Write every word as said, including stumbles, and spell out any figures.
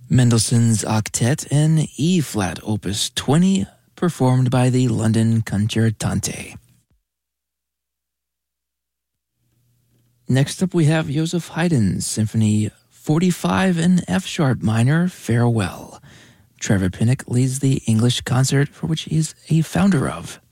Mendelssohn's Octet in E-flat, Opus twenty, performed by the London Concertante. Next up, we have Joseph Haydn's Symphony forty-five in F-sharp minor, Farewell. Trevor Pinnock leads the English concert, for which he is a founder of.